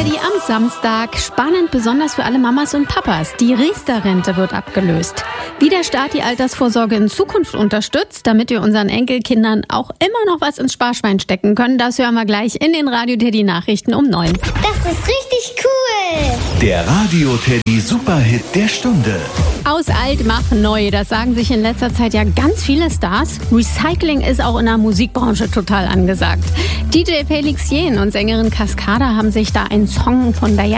Teddy am Samstag. Spannend, besonders für alle Mamas und Papas. Die Riester-Rente wird abgelöst. Wie der Staat die Altersvorsorge in Zukunft unterstützt, damit wir unseren Enkelkindern auch immer noch was ins Sparschwein stecken können, das hören wir gleich in den Radio Teddy Nachrichten um 9. Das ist richtig cool. Der Radio Teddy Superhit der Stunde. Aus alt mach neu, das sagen sich in letzter Zeit ja ganz viele Stars. Recycling ist auch in der Musikbranche total angesagt. DJ Felix Jähn und Sängerin Cascada haben sich da einen Song von Diana